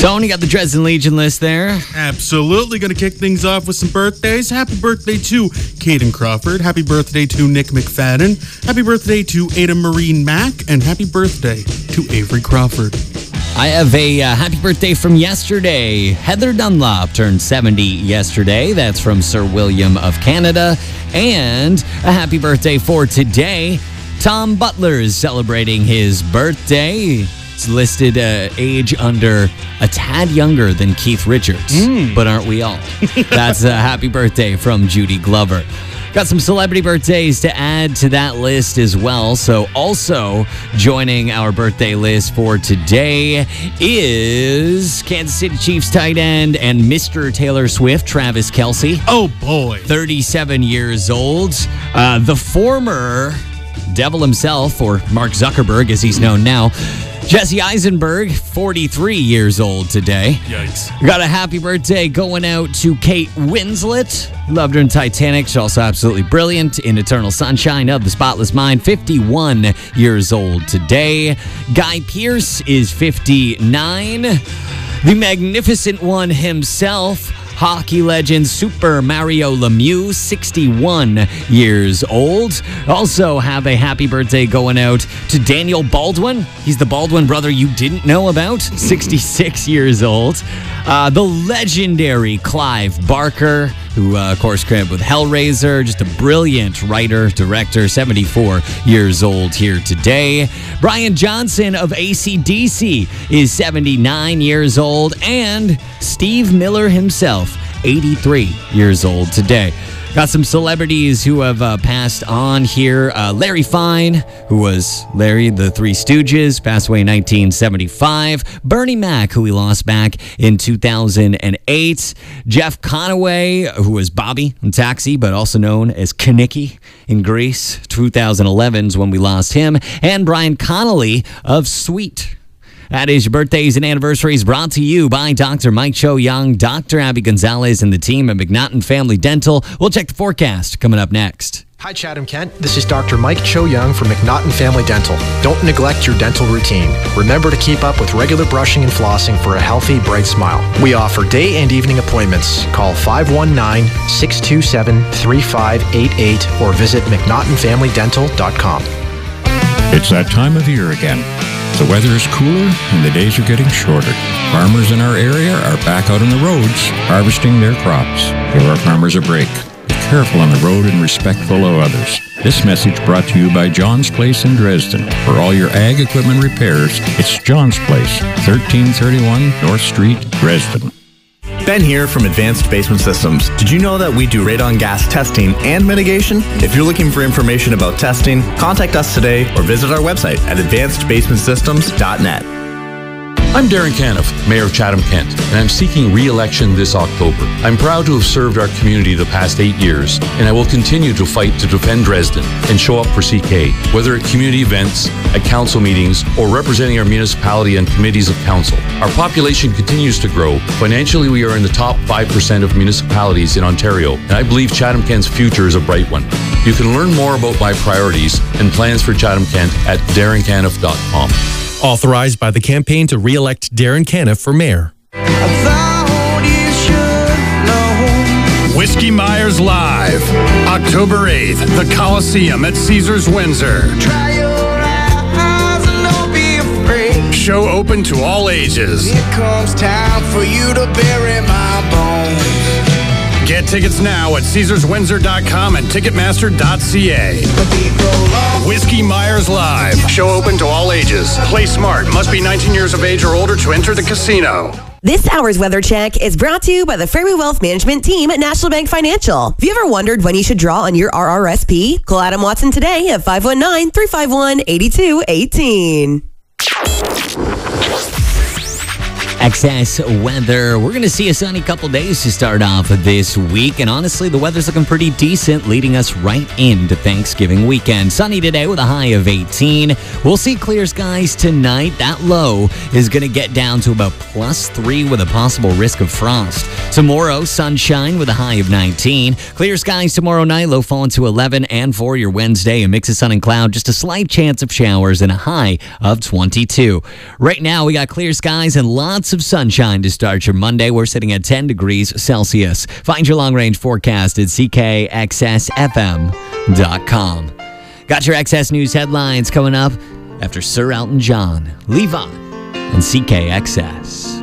Tony got the Dresden Legion list there. Absolutely. Going to kick things off with some birthdays. Happy birthday to Caden Crawford. Happy birthday to Nick McFadden. Happy birthday to Ada Marine Mack. And happy birthday to Avery Crawford. I have a happy birthday from yesterday. Heather Dunlop turned 70 yesterday. That's from Sir William of Canada. And a happy birthday for today. Tom Butler is celebrating his birthday. It's listed age under a tad younger than Keith Richards. But aren't we all? That's a happy birthday from Judy Glover. Got some celebrity birthdays to add to that list as well. So also joining our birthday list for today is Kansas City Chiefs tight end and Mr. Taylor Swift, Travis Kelce. Oh, boy. 37 years old. The former devil himself, or Mark Zuckerberg as he's known now, Jesse Eisenberg, 43 years old today. Yikes. We got a happy birthday going out to Kate Winslet. Loved her in Titanic. She's also absolutely brilliant in Eternal Sunshine of the Spotless Mind. 51 years old today. Guy Pearce is 59. The magnificent one himself, hockey legend Super Mario Lemieux, 61 years old. Also have a happy birthday going out to Daniel Baldwin. He's the Baldwin brother you didn't know about, 66 years old. The legendary Clive Barker, who, of course, credited with Hellraiser, just a brilliant writer, director, 74 years old here today. Brian Johnson of AC/DC is 79 years old, and Steve Miller himself, 83 years old today. Got some celebrities who have passed on here. Larry Fine, who was Larry, the Three Stooges, passed away in 1975. Bernie Mac, who we lost back in 2008. Jeff Conaway, who was Bobby in Taxi, but also known as Kenickie in Grease. 2011's when we lost him. And Brian Connolly of Sweet. That is your birthdays and anniversaries brought to you by Dr. Mike Cho Young, Dr. Abby Gonzalez, and the team at McNaughton Family Dental. We'll check the forecast coming up next. Hi, Chatham Kent. This is Dr. Mike Cho Young from McNaughton Family Dental. Don't neglect your dental routine. Remember to keep up with regular brushing and flossing for a healthy, bright smile. We offer day and evening appointments. Call 519-627-3588 or visit McNaughtonFamilyDental.com. It's that time of year again. The weather is cooler and the days are getting shorter. Farmers in our area are back out on the roads harvesting their crops. Give our farmers a break. Be careful on the road and respectful of others. This message brought to you by John's Place in Dresden. For all your ag equipment repairs, it's John's Place, 1331 North Street, Dresden. Ben here from Advanced Basement Systems. Did you know that we do radon gas testing and mitigation? If you're looking for information about testing, contact us today or visit our website at advancedbasementsystems.net. I'm Darren Caniff, Mayor of Chatham-Kent, and I'm seeking re-election this October. I'm proud to have served our community the past 8 years, and I will continue to fight to defend Dresden and show up for CK, whether at community events, at council meetings, or representing our municipality and committees of council. Our population continues to grow. Financially, we are in the top 5% of municipalities in Ontario, and I believe Chatham-Kent's future is a bright one. You can learn more about my priorities and plans for Chatham-Kent at darrencaniff.com. Authorized by the campaign to re-elect Darren Caniff for mayor. Whiskey Myers Live, October 8th, the Coliseum at Caesars Windsor. Try your eyes and don't be afraid. Show open to all ages. It comes time for you to bury my bones. Get tickets now at CaesarsWindsor.com and Ticketmaster.ca. Whiskey Myers Live. Show open to all ages. Play smart. Must be 19 years of age or older to enter the casino. This hour's weather check is brought to you by the Fairway Wealth Management team at National Bank Financial. Have you ever wondered when you should draw on your RRSP? Call Adam Watson today at 519-351-8218. Excess weather. We're going to see a sunny couple days to start off this week. And honestly, the weather's looking pretty decent, leading us right into Thanksgiving weekend. Sunny today with a high of 18. We'll see clear skies tonight. That low is going to get down to about +3 with a possible risk of frost. Tomorrow, sunshine with a high of 19. Clear skies tomorrow night, low falling to 11. And for your Wednesday, a mix of sun and cloud, just a slight chance of showers and a high of 22. Right now, we got clear skies and lots lots of sunshine to start your Monday. We're sitting at 10 degrees Celsius. Find your long-range forecast at ckxsfm.com. Got your XS News headlines coming up after Sir Elton John, Levon, and CKXS.